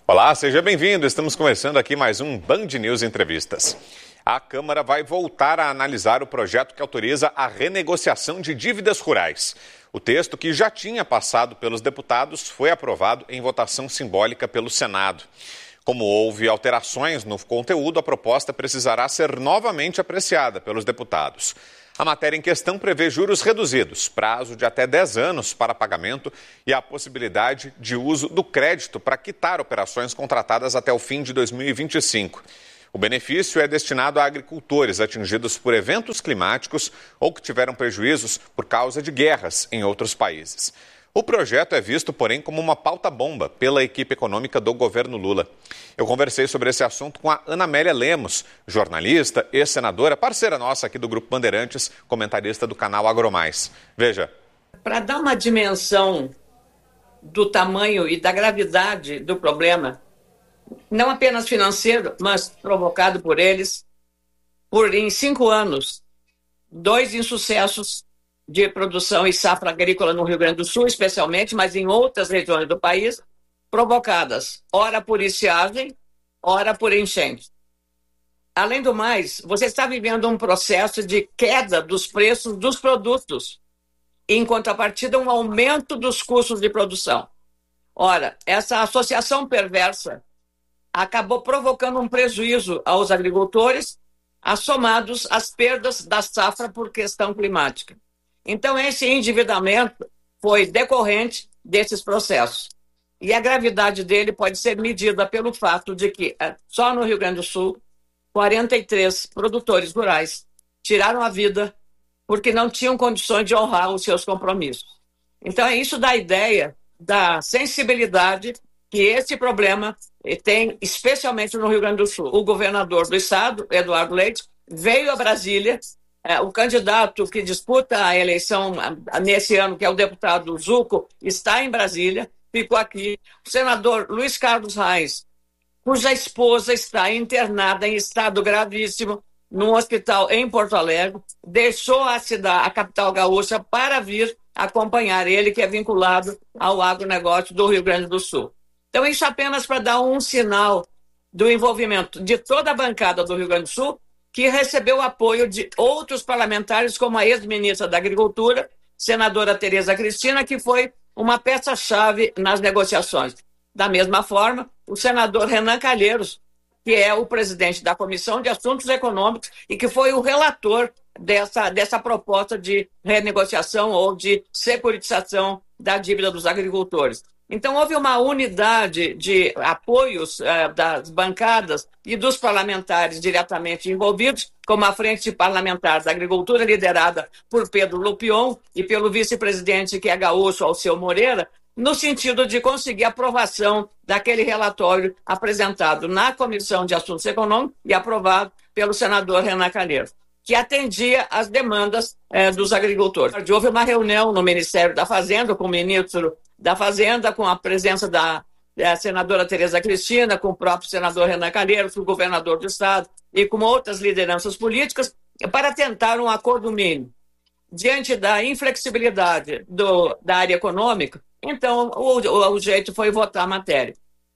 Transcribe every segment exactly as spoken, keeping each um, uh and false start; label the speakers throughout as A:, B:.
A: Olá, seja bem-vindo. Estamos começando aqui mais um Band News Entrevistas. A Câmara vai voltar a analisar o projeto que autoriza a renegociação de dívidas rurais. O texto, que já tinha passado pelos deputados, foi aprovado em votação simbólica pelo Senado. Como houve alterações no conteúdo, a proposta precisará ser novamente apreciada pelos deputados. A matéria em questão prevê juros reduzidos, prazo de até dez anos para pagamento e a possibilidade de uso do crédito para quitar operações contratadas até o fim de dois mil e vinte e cinco. O benefício é destinado a agricultores atingidos por eventos climáticos ou que tiveram prejuízos por causa de guerras em outros países. O projeto é visto, porém, como uma pauta-bomba pela equipe econômica do governo Lula. Eu conversei sobre esse assunto com a Ana Amélia Lemos, jornalista, ex-senadora, parceira nossa aqui do Grupo Bandeirantes, comentarista do canal Agromais. Veja.
B: Para dar uma dimensão do tamanho e da gravidade do problema, não apenas financeiro, mas provocado por eles, por em cinco anos, dois insucessos de produção e safra agrícola no Rio Grande do Sul, especialmente, mas em outras regiões do país, provocadas, ora por estiagem, ora por enchente. Além do mais, você está vivendo um processo de queda dos preços dos produtos, em contrapartida, um aumento dos custos de produção. Ora, essa associação perversa acabou provocando um prejuízo aos agricultores, assomados às perdas da safra por questão climática. Então, esse endividamento foi decorrente desses processos. E a gravidade dele pode ser medida pelo fato de que, só no Rio Grande do Sul, quarenta e três produtores rurais tiraram a vida porque não tinham condições de honrar os seus compromissos. Então, é isso da ideia da sensibilidade que esse problema tem, especialmente no Rio Grande do Sul. O governador do estado, Eduardo Leite, veio a Brasília. É, o candidato que disputa a eleição nesse ano, que é o deputado Zucco, está em Brasília, ficou aqui. O senador Luiz Carlos Reis, cuja esposa está internada em estado gravíssimo num hospital em Porto Alegre, deixou a cidade, a capital gaúcha, para vir acompanhar ele, que é vinculado ao agronegócio do Rio Grande do Sul. Então, isso apenas para dar um sinal do envolvimento de toda a bancada do Rio Grande do Sul, que recebeu o apoio de outros parlamentares, como a ex-ministra da Agricultura, senadora Tereza Cristina, que foi uma peça-chave nas negociações. Da mesma forma, o senador Renan Calheiros, que é o presidente da Comissão de Assuntos Econômicos e que foi o relator dessa, dessa proposta de renegociação ou de securitização da dívida dos agricultores. Então, houve uma unidade de apoios eh, das bancadas e dos parlamentares diretamente envolvidos, como a Frente Parlamentar da Agricultura, liderada por Pedro Lupion e pelo vice-presidente, que é gaúcho, Alceu Moreira, no sentido de conseguir a aprovação daquele relatório apresentado na Comissão de Assuntos Econômicos e aprovado pelo senador Renan Calheiros, que atendia às demandas eh, dos agricultores. Houve uma reunião no Ministério da Fazenda com o ministro da Fazenda, com a presença da, da senadora Tereza Cristina, com o próprio senador Renan Calheiros, o governador do estado e com outras lideranças políticas, para tentar um acordo mínimo. Diante da inflexibilidade do, da área econômica, então o, o, o jeito foi votar a matéria.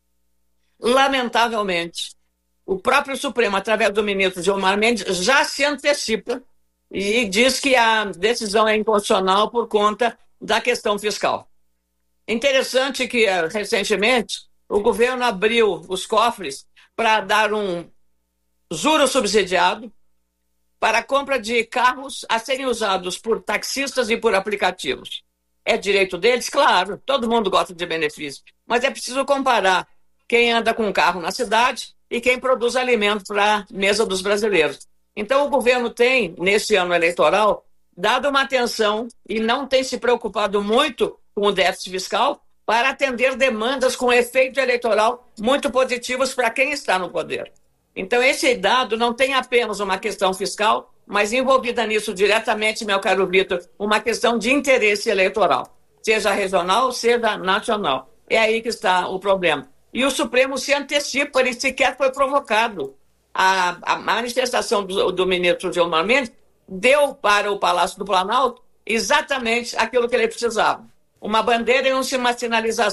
B: Lamentavelmente, o próprio Supremo, através do ministro Gilmar Mendes, já se antecipa e diz que a decisão é inconstitucional por conta da questão fiscal. Interessante que, recentemente, o governo abriu os cofres para dar um juro subsidiado para a compra de carros a serem usados por taxistas e por aplicativos. É direito deles? Claro, todo mundo gosta de benefício, mas é preciso comparar quem anda com um carro na cidade e quem produz alimento para a mesa dos brasileiros. Então, o governo tem, nesse ano eleitoral, dado uma atenção e não tem se preocupado muito com o déficit fiscal para atender demandas com efeito eleitoral muito positivos para quem está no poder. Então, esse dado não tem apenas uma questão fiscal, mas envolvida nisso diretamente, meu caro Vitor, uma questão de interesse eleitoral, seja regional, seja nacional. É aí que está o problema. E o Supremo se antecipa, ele sequer foi provocado. A, a manifestação do, do ministro Gilmar Mendes deu para o Palácio do Planalto exatamente aquilo que ele precisava. Uma bandeira e uma sinalização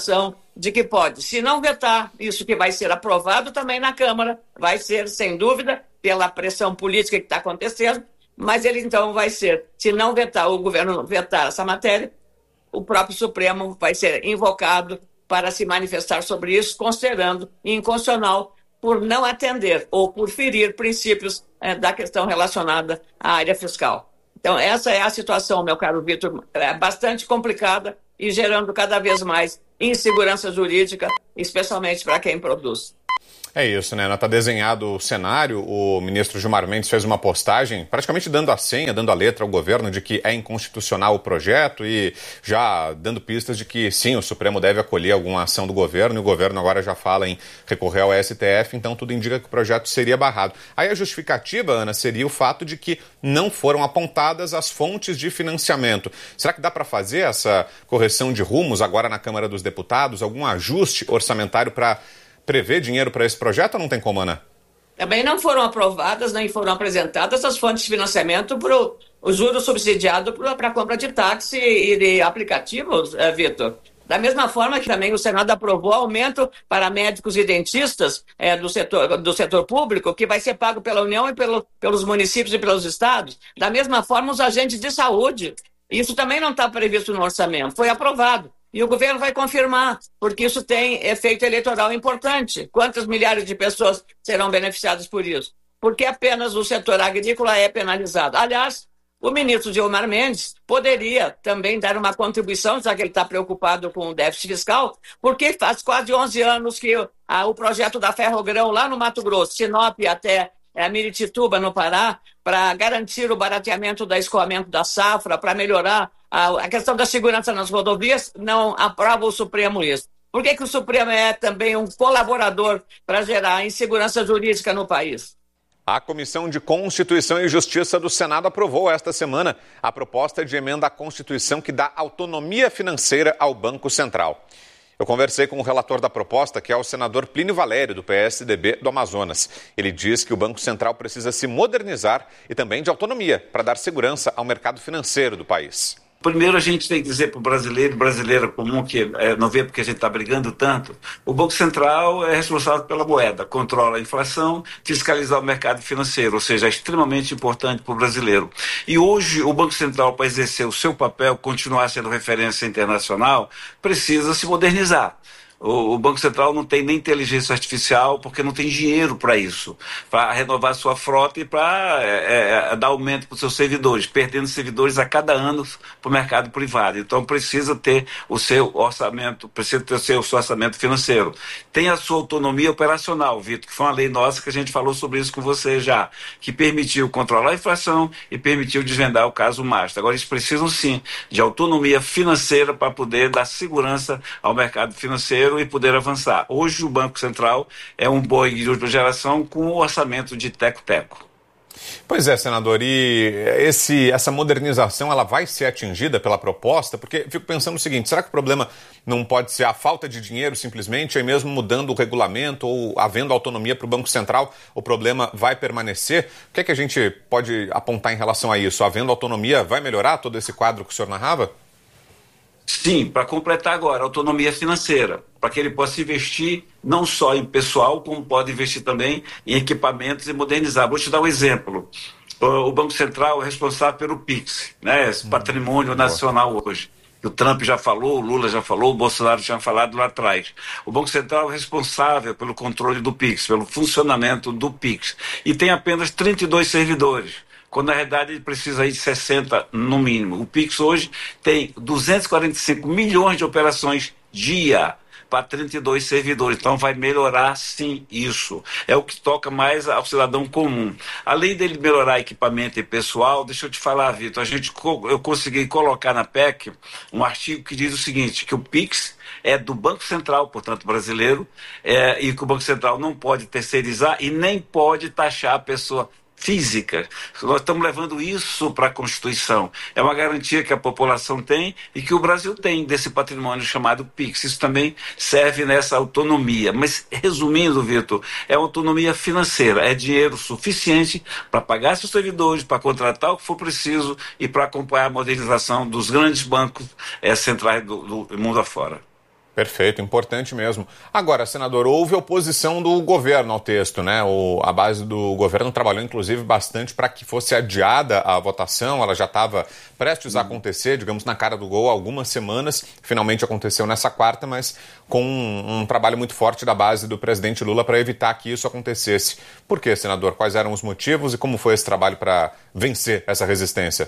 B: de que pode, se não vetar isso que vai ser aprovado também na Câmara, vai ser, sem dúvida, pela pressão política que está acontecendo, mas ele então vai ser, se não vetar, o governo vetar essa matéria, o próprio Supremo vai ser invocado para se manifestar sobre isso, considerando inconstitucional por não atender ou por ferir princípios é, da questão relacionada à área fiscal. Então, essa é a situação, meu caro Vitor, é bastante complicada e gerando cada vez mais insegurança jurídica, especialmente para quem produz.
A: É isso, né? Está desenhado o cenário, o ministro Gilmar Mendes fez uma postagem praticamente dando a senha, dando a letra ao governo de que é inconstitucional o projeto e já dando pistas de que sim, o Supremo deve acolher alguma ação do governo e o governo agora já fala em recorrer ao S T F, então tudo indica que o projeto seria barrado. Aí a justificativa, Ana, seria o fato de que não foram apontadas as fontes de financiamento. Será que dá para fazer essa correção de rumos agora na Câmara dos Deputados, algum ajuste orçamentário para prever dinheiro para esse projeto ou não tem como, Ana?
B: Também não foram aprovadas, nem foram apresentadas as fontes de financiamento para o juro subsidiado para a compra de táxi e de aplicativos, é, Vitor. Da mesma forma que também o Senado aprovou aumento para médicos e dentistas é, do, setor, do setor público, que vai ser pago pela União e pelo, pelos municípios e pelos estados. Da mesma forma, os agentes de saúde. Isso também não está previsto no orçamento, foi aprovado. E o governo vai confirmar, porque isso tem efeito eleitoral importante. Quantas milhares de pessoas serão beneficiadas por isso? Porque apenas o setor agrícola é penalizado. Aliás, o ministro Gilmar Mendes poderia também dar uma contribuição, já que ele está preocupado com o déficit fiscal, porque faz quase onze anos que a, o projeto da Ferrogrão lá no Mato Grosso, Sinop até é, Miritituba, no Pará, para garantir o barateamento do escoamento da safra, para melhorar a questão da segurança nas rodovias, não aprova o Supremo isso. Por que que o Supremo é também um colaborador para gerar insegurança jurídica no país?
A: A Comissão de Constituição e Justiça do Senado aprovou esta semana a proposta de emenda à Constituição que dá autonomia financeira ao Banco Central. Eu conversei com o relator da proposta, que é o senador Plínio Valério, do P S D B do Amazonas. Ele diz que o Banco Central precisa se modernizar e também de autonomia para dar segurança ao mercado financeiro do país.
C: Primeiro, a gente tem que dizer para o brasileiro, brasileira comum, que é, não vê porque a gente está brigando tanto, o Banco Central é responsável pela moeda, controla a inflação, fiscaliza o mercado financeiro, ou seja, é extremamente importante para o brasileiro. E hoje, o Banco Central, para exercer o seu papel, continuar sendo referência internacional, precisa se modernizar. O Banco Central não tem nem inteligência artificial porque não tem dinheiro para isso, para renovar sua frota e para é, é, dar aumento para os seus servidores, perdendo servidores a cada ano para o mercado privado. Então precisa ter o seu orçamento, precisa ter o seu, o seu orçamento financeiro. Tem a sua autonomia operacional, Vitor, que foi uma lei nossa que a gente falou sobre isso com você já, que permitiu controlar a inflação e permitiu desvendar o caso Master. Agora eles precisam sim de autonomia financeira para poder dar segurança ao mercado financeiro e poder avançar. Hoje o Banco Central é um boi de última geração com o orçamento de teco-teco.
A: Pois é, senador, e esse, essa modernização ela vai ser atingida pela proposta? Porque fico pensando o seguinte, será que o problema não pode ser a falta de dinheiro simplesmente, aí mesmo mudando o regulamento ou havendo autonomia para o Banco Central, o problema vai permanecer? O que é que a gente pode apontar em relação a isso? Havendo autonomia, vai melhorar todo esse quadro que o senhor narrava?
C: Sim, para completar agora, autonomia financeira, para que ele possa investir não só em pessoal, como pode investir também em equipamentos e modernizar. Vou te dar um exemplo. O Banco Central é responsável pelo Pix, né, esse patrimônio nacional hoje. O Trump já falou, o Lula já falou, o Bolsonaro já falado lá atrás. O Banco Central é responsável pelo controle do Pix, pelo funcionamento do Pix. E tem apenas trinta e dois servidores, quando na realidade ele precisa aí de sessenta no mínimo. O Pix hoje tem duzentos e quarenta e cinco milhões de operações dia para trinta e dois servidores. Então vai melhorar sim isso. É o que toca mais ao cidadão comum. Além dele melhorar equipamento e pessoal, deixa eu te falar, Vitor, a gente, eu consegui colocar na P E C um artigo que diz o seguinte, que o Pix é do Banco Central, portanto brasileiro, é, e que o Banco Central não pode terceirizar e nem pode taxar a pessoa física. Nós estamos levando isso para a Constituição. É uma garantia que a população tem e que o Brasil tem desse patrimônio chamado Pix. Isso também serve nessa autonomia. Mas, resumindo, Vitor, é autonomia financeira. É dinheiro suficiente para pagar seus servidores, para contratar o que for preciso e para acompanhar a modernização dos grandes bancos é, centrais do, do mundo afora.
A: Perfeito, importante mesmo. Agora, senador, houve oposição do governo ao texto, né? O, a base do governo trabalhou, inclusive, bastante para que fosse adiada a votação. Ela já estava prestes a acontecer, digamos, na cara do gol há algumas semanas. Finalmente aconteceu nessa quarta, mas com um, um trabalho muito forte da base do presidente Lula para evitar que isso acontecesse. Por quê, senador? Quais eram os motivos e como foi esse trabalho para vencer essa resistência?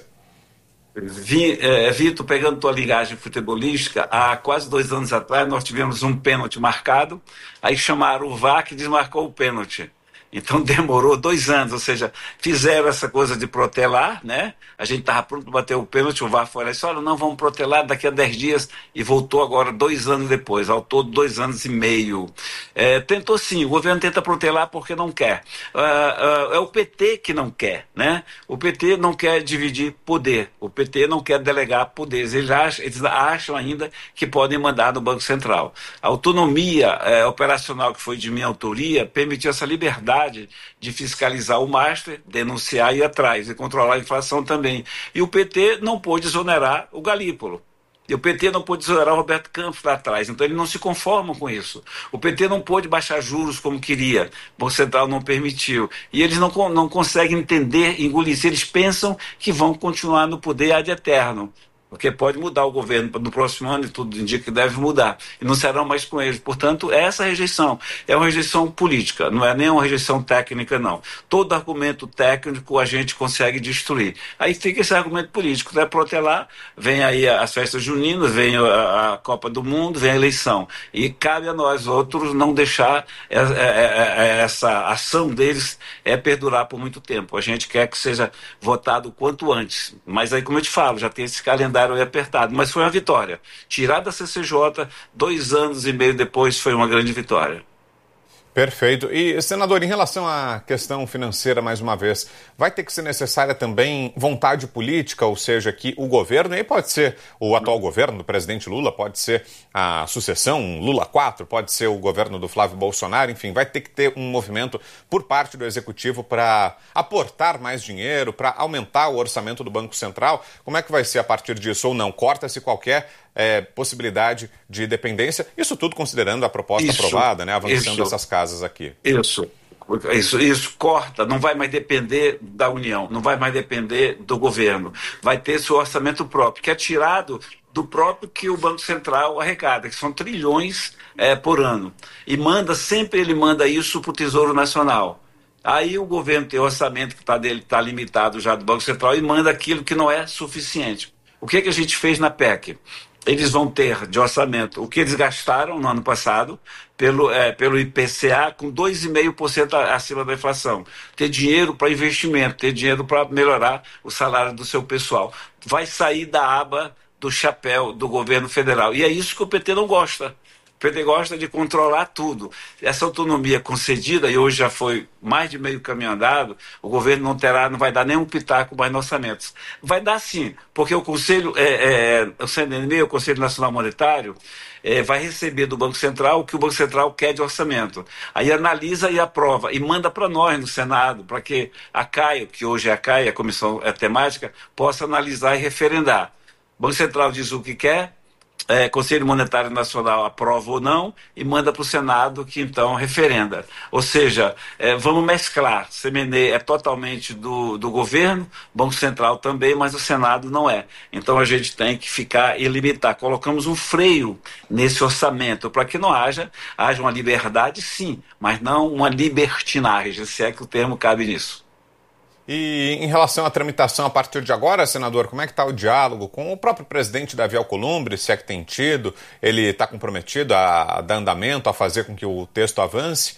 C: Vi, é, Vitor, pegando tua ligagem futebolística, há quase dois anos atrás nós tivemos um pênalti marcado, aí chamaram o V A R que desmarcou o pênalti. Então demorou dois anos, ou seja, fizeram essa coisa de protelar, né? A gente estava pronto para bater o pênalti, o V A R foi lá e disse, olha, não, vamos protelar daqui a dez dias, e voltou agora dois anos depois, ao todo dois anos e meio. É, tentou sim, o governo tenta protelar porque não quer. Uh, uh, é o P T que não quer, né? O P T não quer dividir poder, o P T não quer delegar poderes, eles acham, eles acham ainda que podem mandar no Banco Central. A autonomia é, operacional que foi de minha autoria permitiu essa liberdade de fiscalizar o master, denunciar e ir atrás, e controlar a inflação também. E o P T não pôde exonerar o Galípolo. E o P T não pôde exonerar o Roberto Campos lá atrás, então eles não se conformam com isso. O P T não pôde baixar juros como queria, o Banco Central não permitiu. E eles não, não conseguem entender, engolir. Eles pensam que vão continuar no poder ad eterno. Porque pode mudar o governo no próximo ano e tudo indica que deve mudar. E não serão mais com eles. Portanto, essa rejeição é uma rejeição política, não é nem uma rejeição técnica, não. Todo argumento técnico a gente consegue destruir. Aí fica esse argumento político, né? Protelar, vem aí as festas juninas, vem a, a Copa do Mundo, vem a eleição. E cabe a nós outros não deixar essa ação deles é perdurar por muito tempo. A gente quer que seja votado o quanto antes. Mas aí, como eu te falo, já tem esse calendário apertado, mas foi uma vitória. Tirar da C C J, dois anos e meio depois, foi uma grande vitória.
A: Perfeito. E, senador, em relação à questão financeira, mais uma vez, vai ter que ser necessária também vontade política, ou seja, que o governo, e aí pode ser o atual governo do presidente Lula, pode ser a sucessão Lula quatro, pode ser o governo do Flávio Bolsonaro, enfim, vai ter que ter um movimento por parte do Executivo para aportar mais dinheiro, para aumentar o orçamento do Banco Central. Como é que vai ser a partir disso ou não? Corta-se qualquer é, possibilidade de dependência, isso tudo considerando a proposta isso, aprovada, né, avançando isso, essas casas aqui.
C: Isso, isso, isso corta, não vai mais depender da União, não vai mais depender do governo, vai ter seu orçamento próprio, que é tirado do próprio que o Banco Central arrecada, que são trilhões é, por ano, e manda, sempre ele manda isso para o Tesouro Nacional. Aí o governo tem o orçamento que está dele, está limitado já do Banco Central, e manda aquilo que não é suficiente. O que, que a gente fez na P E C? Eles vão ter de orçamento o que eles gastaram no ano passado pelo, é, pelo I P C A com dois vírgula cinco por cento acima da inflação. Ter dinheiro para investimento, ter dinheiro para melhorar o salário do seu pessoal. Vai sair da aba do chapéu do governo federal. E é isso que o P T não gosta. O P T gosta de controlar tudo. Essa autonomia concedida, e hoje já foi mais de meio caminho andado, o governo não terá, não vai dar nenhum pitaco mais no orçamento. Vai dar sim, porque o Conselho, é, é, o C N M, o Conselho Nacional Monetário, é, vai receber do Banco Central o que o Banco Central quer de orçamento. Aí analisa e aprova, e manda para nós no Senado, para que a CAI, que hoje é a CAI, a Comissão Temática, possa analisar e referendar. O Banco Central diz o que quer, É, Conselho Monetário Nacional aprova ou não e manda para o Senado, que então referenda. Ou seja, é, vamos mesclar. C M N é totalmente do, do governo, Banco Central também, mas o Senado não é. Então a gente tem que ficar e limitar. Colocamos um freio nesse orçamento para que não haja, haja uma liberdade, sim, mas não uma libertinagem, se é que o termo cabe nisso.
A: E em relação à tramitação a partir de agora, senador, como é que está o diálogo com o próprio presidente Davi Alcolumbre, se é que tem tido? Ele está comprometido a dar andamento, a fazer com que o texto avance?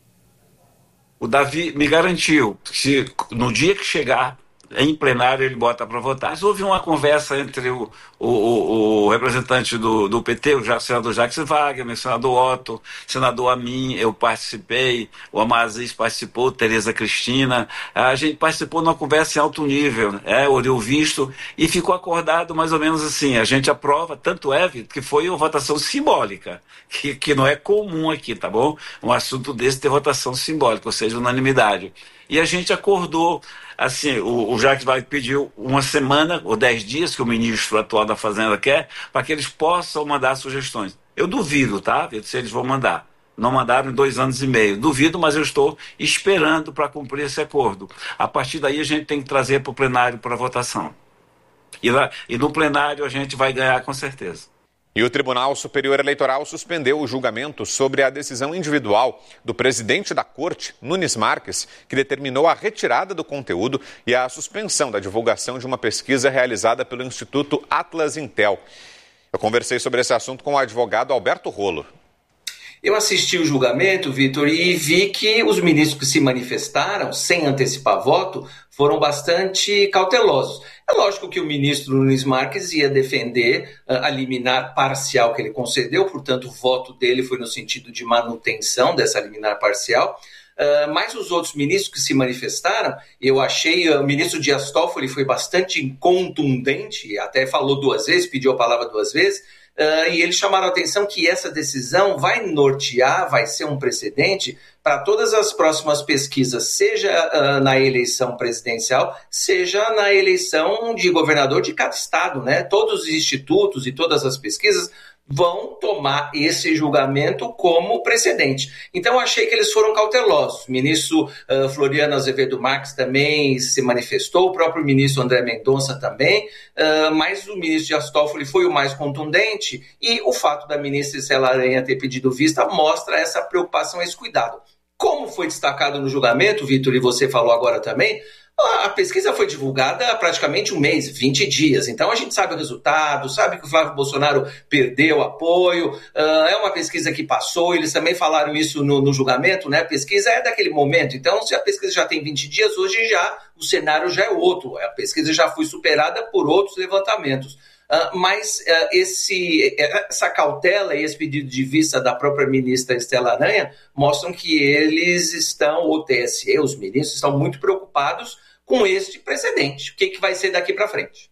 C: O Davi me garantiu que no dia que chegar em plenário ele bota para votar. Mas houve uma conversa entre o, o, o, o representante do, do P T, o senador Jacques Wagner, o senador Otto, o senador Amin, eu participei, o Amaziz participou, Tereza Cristina, a gente participou numa conversa em alto nível, é, olhou visto e ficou acordado mais ou menos assim, a gente aprova, tanto é, Vitor, que foi uma votação simbólica, que, que não é comum aqui, tá bom? Um assunto desse ter votação simbólica, ou seja, unanimidade. E a gente acordou, assim, o, o Jacques Wagner pediu uma semana ou dez dias, que o ministro atual da Fazenda quer, para que eles possam mandar sugestões. Eu duvido, tá? Se eles vão mandar. Não mandaram em dois anos e meio. Duvido, mas eu estou esperando para cumprir esse acordo. A partir daí a gente tem que trazer para o plenário para votação. E, lá, e no plenário a gente vai ganhar com certeza.
A: E o Tribunal Superior Eleitoral suspendeu o julgamento sobre a decisão individual do presidente da Corte, Nunes Marques, que determinou a retirada do conteúdo e a suspensão da divulgação de uma pesquisa realizada pelo Instituto Atlas Intel. Eu conversei sobre esse assunto com o advogado Alberto Rolo.
D: Eu assisti o julgamento, Vitor, e vi que os ministros que se manifestaram, sem antecipar voto, foram bastante cautelosos. É lógico que o ministro Nunes Marques ia defender a liminar parcial que ele concedeu, portanto o voto dele foi no sentido de manutenção dessa liminar parcial. Uh, mas os outros ministros que se manifestaram, eu achei, uh, o ministro Dias Toffoli foi bastante contundente, até falou duas vezes, pediu a palavra duas vezes, uh, e eles chamaram a atenção que essa decisão vai nortear, vai ser um precedente para todas as próximas pesquisas, seja uh, na eleição presidencial, seja na eleição de governador de cada estado, né? Todos os institutos e todas as pesquisas vão tomar esse julgamento como precedente. Então, achei que eles foram cautelosos. O ministro uh, Floriano Azevedo Marques também se manifestou, o próprio ministro André Mendonça também, uh, mas o ministro Dias Toffoli foi o mais contundente e o fato da ministra Estela Aranha ter pedido vista mostra essa preocupação, esse cuidado. Como foi destacado no julgamento, Vitor, e você falou agora também, a pesquisa foi divulgada há praticamente um mês, vinte dias. Então a gente sabe o resultado, sabe que o Flávio Bolsonaro perdeu apoio, uh, é uma pesquisa que passou, eles também falaram isso no, no julgamento, né? A pesquisa é daquele momento, então se a pesquisa já tem vinte dias, hoje já o cenário já é outro, a pesquisa já foi superada por outros levantamentos. Uh, mas uh, esse, essa cautela e esse pedido de vista da própria ministra Estela Aranha mostram que eles estão, o T S E, os ministros, estão muito preocupados com este precedente. O que, que vai ser daqui para frente?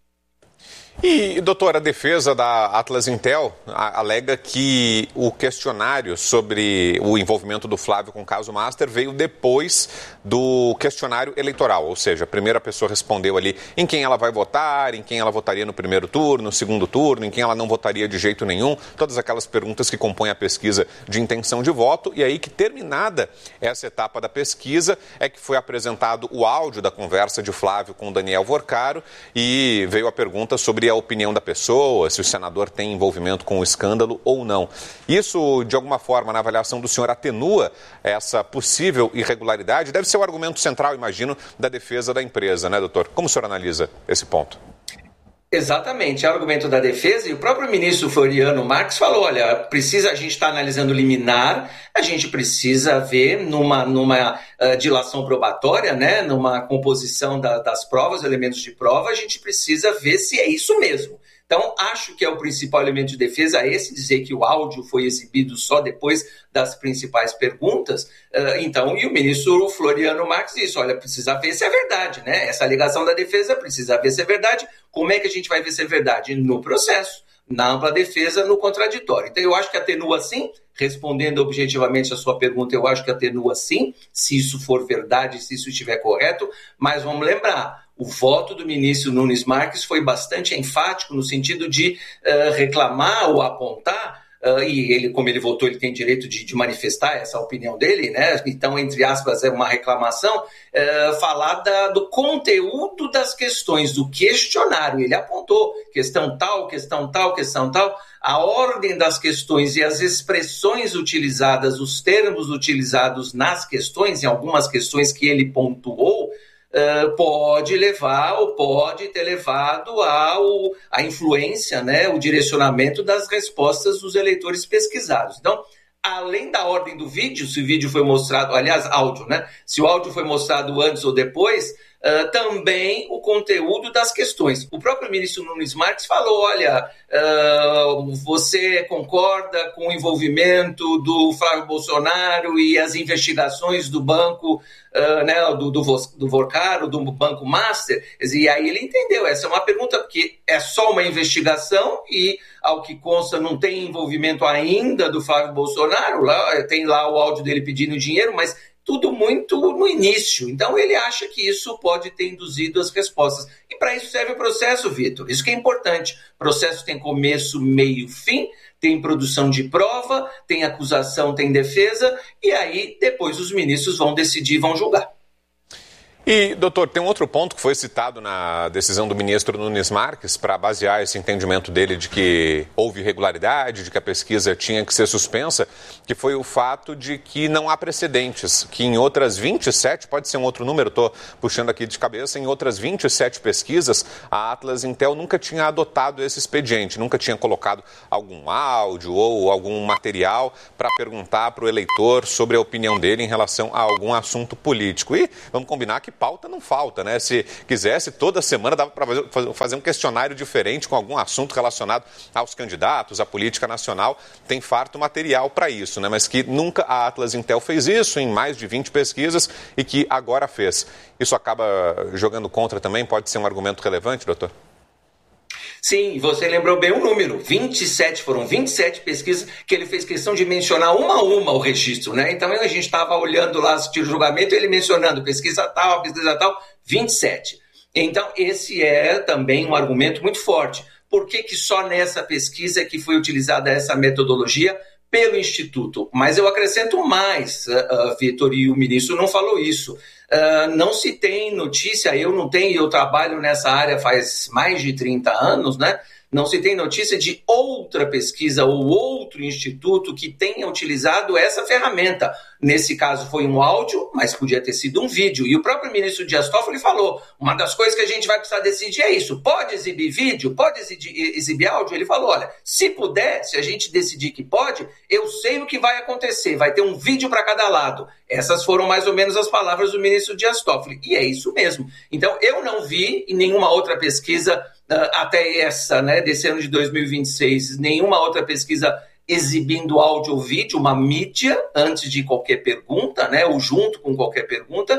A: E, doutor, a defesa da Atlas Intel alega que o questionário sobre o envolvimento do Flávio com o caso Master veio depois do questionário eleitoral, ou seja, a primeira pessoa respondeu ali em quem ela vai votar, em quem ela votaria no primeiro turno, no segundo turno, em quem ela não votaria de jeito nenhum, todas aquelas perguntas que compõem a pesquisa de intenção de voto, e aí que terminada essa etapa da pesquisa é que foi apresentado o áudio da conversa de Flávio com Daniel Vorcaro e veio a pergunta sobre a opinião da pessoa, se o senador tem envolvimento com o escândalo ou não. Isso, de alguma forma, na avaliação do senhor, atenua essa possível irregularidade? Deve ser o argumento central, imagino, da defesa da empresa, né, doutor? Como o senhor analisa esse ponto?
D: Exatamente, é o argumento da defesa, e o próprio ministro Floriano Marques falou, olha, precisa, a gente está analisando liminar, a gente precisa ver numa, numa uh, dilação probatória, né, numa composição da, das provas, elementos de prova, a gente precisa ver se é isso mesmo. Então, acho que é o principal elemento de defesa esse, dizer que o áudio foi exibido só depois das principais perguntas. Uh, então, e o ministro Floriano Marques disse, olha, precisa ver se é verdade, né? Essa alegação da defesa precisa ver se é verdade. Como é que a gente vai ver se é verdade? No processo, na ampla defesa, no contraditório. Então, eu acho que atenua sim, respondendo objetivamente a sua pergunta, eu acho que atenua sim, se isso for verdade, se isso estiver correto, mas vamos lembrar, o voto do ministro Nunes Marques foi bastante enfático no sentido de uh, reclamar ou apontar, uh, e ele, como ele votou, ele tem direito de, de manifestar essa opinião dele, né? Então, entre aspas, é uma reclamação, uh, falar da, do conteúdo das questões, do questionário. Ele apontou questão tal, questão tal, questão tal, a ordem das questões e as expressões utilizadas, os termos utilizados nas questões, em algumas questões que ele pontuou, Uh, pode levar ou pode ter levado ao, a influência, né, o direcionamento das respostas dos eleitores pesquisados. Então, além da ordem do vídeo, se o vídeo foi mostrado, aliás, áudio, né, se o áudio foi mostrado antes ou depois, uh, também o conteúdo das questões. O próprio ministro Nunes Marques falou, olha, uh, você concorda com o envolvimento do Flávio Bolsonaro e as investigações do banco, Uh, né, do, do, do Vorcaro, do Banco Master, e aí ele entendeu, essa é uma pergunta, porque é só uma investigação e, ao que consta, não tem envolvimento ainda do Flávio Bolsonaro, lá, tem lá o áudio dele pedindo dinheiro, mas tudo muito no início. Então ele acha que isso pode ter induzido as respostas. E para isso serve o processo, Vitor. Isso que é importante. O processo tem começo, meio, fim, tem produção de prova, tem acusação, tem defesa, e aí depois os ministros vão decidir, vão julgar.
A: E, doutor, tem um outro ponto que foi citado na decisão do ministro Nunes Marques para basear esse entendimento dele de que houve irregularidade, de que a pesquisa tinha que ser suspensa, que foi o fato de que não há precedentes, que em outras vinte e sete, pode ser um outro número, estou puxando aqui de cabeça, em outras vinte e sete pesquisas, a Atlas Intel nunca tinha adotado esse expediente, nunca tinha colocado algum áudio ou algum material para perguntar para o eleitor sobre a opinião dele em relação a algum assunto político. E vamos combinar que pauta não falta, né? Se quisesse, toda semana dava para fazer um questionário diferente com algum assunto relacionado aos candidatos, à política nacional. Tem farto material para isso, né? Mas que nunca a Atlas Intel fez isso em mais de vinte pesquisas e que agora fez. Isso acaba jogando contra também? Pode ser um argumento relevante, doutor?
D: Sim, você lembrou bem o número, vinte e sete, foram vinte e sete pesquisas que ele fez questão de mencionar uma a uma o registro, né? Então a gente estava olhando lá, assistindo o julgamento, ele mencionando pesquisa tal, pesquisa tal, vinte e sete. Então esse é também um argumento muito forte. Por que que só nessa pesquisa que foi utilizada essa metodologia pelo Instituto? Mas eu acrescento mais, uh, uh, Vitor, e o ministro não falou isso. Uh, não se tem notícia, eu não tenho, eu trabalho nessa área faz mais de trinta anos, né? Não se tem notícia de outra pesquisa ou outro instituto que tenha utilizado essa ferramenta. Nesse caso foi um áudio, mas podia ter sido um vídeo. E o próprio ministro Dias Toffoli falou, uma das coisas que a gente vai precisar decidir é isso. Pode exibir vídeo? Pode exibir, exibir áudio? Ele falou, olha, se puder, se a gente decidir que pode, eu sei o que vai acontecer. Vai ter um vídeo para cada lado. Essas foram mais ou menos as palavras do ministro Dias Toffoli. E é isso mesmo. Então, eu não vi em nenhuma outra pesquisa, até essa, né, desse ano de dois mil e vinte e seis, nenhuma outra pesquisa exibindo áudio ou vídeo, uma mídia, antes de qualquer pergunta, né, ou junto com qualquer pergunta,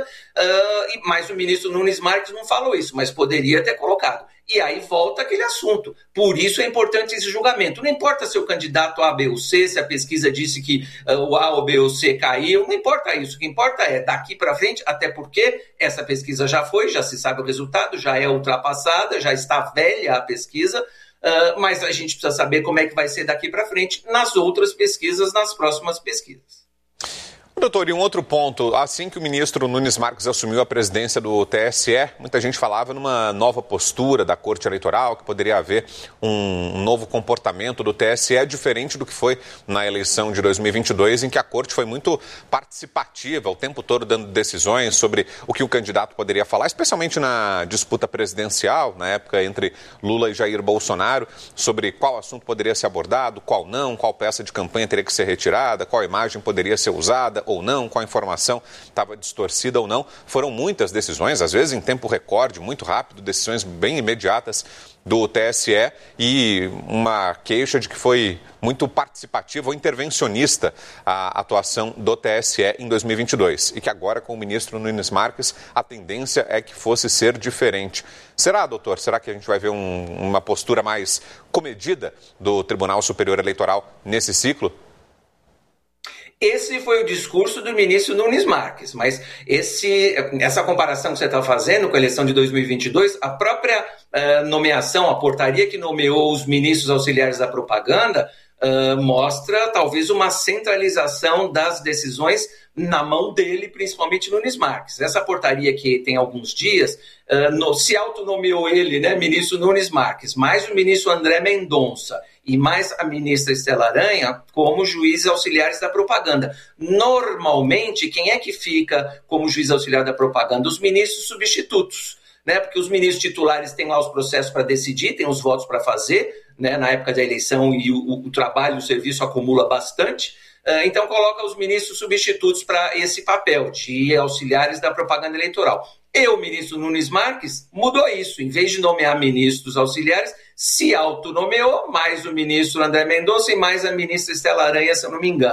D: uh, mas o ministro Nunes Marques não falou isso, mas poderia ter colocado. E aí volta aquele assunto. Por isso é importante esse julgamento. Não importa se o candidato A, B ou C, se a pesquisa disse que uh, o A ou B ou C caiu, não importa isso. O que importa é daqui para frente, até porque essa pesquisa já foi, já se sabe o resultado, já é ultrapassada, já está velha a pesquisa, uh, mas a gente precisa saber como é que vai ser daqui para frente nas outras pesquisas, nas próximas pesquisas.
A: Doutor, e um outro ponto, assim que o ministro Nunes Marques assumiu a presidência do T S E, muita gente falava numa nova postura da Corte Eleitoral, que poderia haver um novo comportamento do T S E, diferente do que foi na eleição de dois mil e vinte e dois, em que a Corte foi muito participativa, o tempo todo dando decisões sobre o que o candidato poderia falar, especialmente na disputa presidencial, na época entre Lula e Jair Bolsonaro, sobre qual assunto poderia ser abordado, qual não, qual peça de campanha teria que ser retirada, qual imagem poderia ser usada ou não, qual informação estava distorcida ou não. Foram muitas decisões, às vezes em tempo recorde, muito rápido, decisões bem imediatas do T S E e uma queixa de que foi muito participativa ou intervencionista a atuação do T S E em dois mil e vinte e dois e que agora com o ministro Nunes Marques a tendência é que fosse ser diferente. Será, doutor? Será que a gente vai ver um, uma postura mais comedida do Tribunal Superior Eleitoral nesse ciclo?
D: Esse foi o discurso do ministro Nunes Marques, mas esse, essa comparação que você está fazendo com a eleição de dois mil e vinte e dois, a própria uh, nomeação, a portaria que nomeou os ministros auxiliares da propaganda, uh, mostra talvez uma centralização das decisões na mão dele, principalmente Nunes Marques. Essa portaria que tem alguns dias, uh, no, se autonomeou ele, né, ministro Nunes Marques, mais o ministro André Mendonça, e mais a ministra Estela Aranha como juízes auxiliares da propaganda. Normalmente, quem é que fica como juiz auxiliar da propaganda? Os ministros substitutos, né? Porque os ministros titulares têm lá os processos para decidir, têm os votos para fazer, né? Na época da eleição, e o, o trabalho, o serviço acumula bastante. Uh, então, coloca os ministros substitutos para esse papel de auxiliares da propaganda eleitoral. E o ministro Nunes Marques mudou isso. Em vez de nomear ministros auxiliares, se autonomeou, mais o ministro André Mendonça e mais a ministra Estela Aranha, se eu não me engano.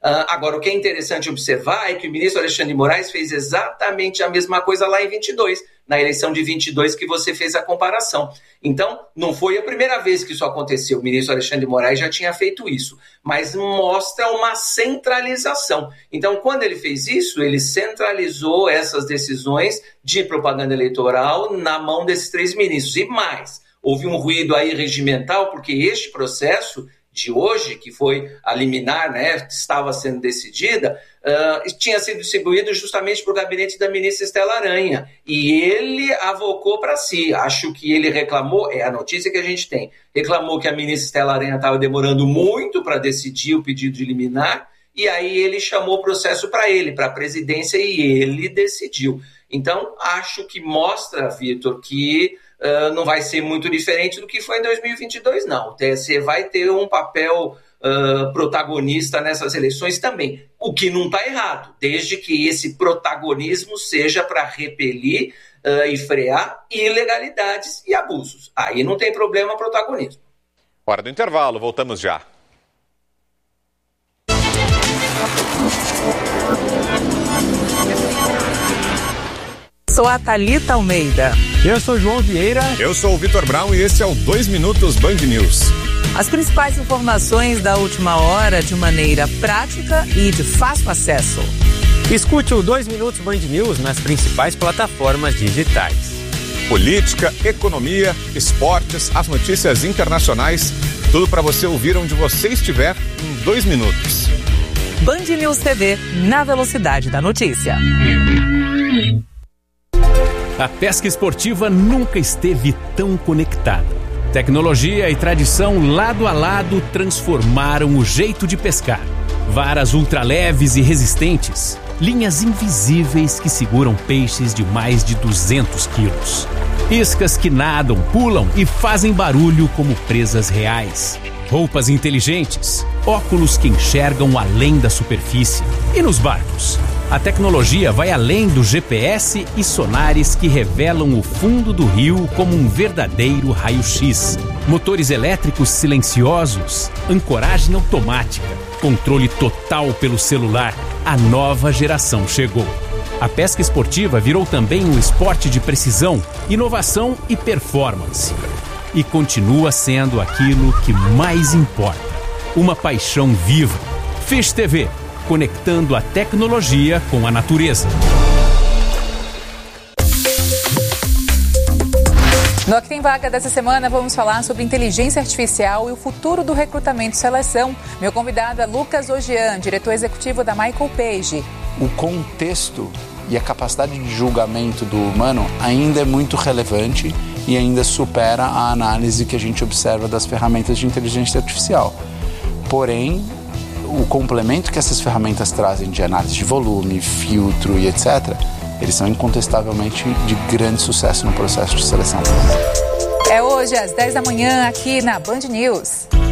D: Uh, agora, o que é interessante observar é que o ministro Alexandre de Moraes fez exatamente a mesma coisa lá em vinte e dois, na eleição de vinte e dois que você fez a comparação. Então, não foi a primeira vez que isso aconteceu, o ministro Alexandre de Moraes já tinha feito isso, mas mostra uma centralização. Então, quando ele fez isso, ele centralizou essas decisões de propaganda eleitoral na mão desses três ministros. E mais, houve um ruído aí regimental, porque este processo de hoje, que foi a liminar, né, estava sendo decidida, uh, tinha sido distribuído justamente para o gabinete da ministra Estela Aranha. E ele avocou para si. Acho que ele reclamou, é a notícia que a gente tem, reclamou que a ministra Estela Aranha estava demorando muito para decidir o pedido de liminar, e aí ele chamou o processo para ele, para a presidência, e ele decidiu. Então, acho que mostra, Vitor, que Uh, não vai ser muito diferente do que foi em dois mil e vinte e dois, não. O T S E vai ter um papel uh, protagonista nessas eleições também, o que não está errado, desde que esse protagonismo seja para repelir uh, e frear ilegalidades e abusos. Aí não tem problema protagonismo.
A: Hora do intervalo, voltamos já.
E: Sou a Thalita Almeida.
F: Eu sou João Vieira.
A: Eu sou o Vitor Brown e esse é o dois Minutos Band News.
E: As principais informações da última hora de maneira prática e de fácil acesso.
F: Escute o dois Minutos Band News nas principais plataformas digitais.
A: Política, economia, esportes, as notícias internacionais, tudo para você ouvir onde você estiver em dois minutos.
E: Band News T V, na velocidade da notícia.
G: A pesca esportiva nunca esteve tão conectada. Tecnologia e tradição lado a lado transformaram o jeito de pescar. Varas ultraleves e resistentes, linhas invisíveis que seguram peixes de mais de duzentos quilos. Iscas que nadam, pulam e fazem barulho como presas reais. Roupas inteligentes, óculos que enxergam além da superfície. E nos barcos? A tecnologia vai além do G P S e sonares que revelam o fundo do rio como um verdadeiro raio-x. Motores elétricos silenciosos, ancoragem automática, controle total pelo celular. A nova geração chegou. A pesca esportiva virou também um esporte de precisão, inovação e performance. E continua sendo aquilo que mais importa. Uma paixão viva. Fish T V. Conectando a tecnologia com a natureza.
H: No Aqui Tem Vaga dessa semana, vamos falar sobre inteligência artificial e o futuro do recrutamento e seleção. Meu convidado é Lucas Ogian, diretor executivo da Michael Page.
I: O contexto e a capacidade de julgamento do humano ainda é muito relevante e ainda supera a análise que a gente observa das ferramentas de inteligência artificial. Porém, o complemento que essas ferramentas trazem de análise de volume, filtro e etcétera, eles são incontestavelmente de grande sucesso no processo de seleção.
H: É hoje às dez da manhã aqui na Band News.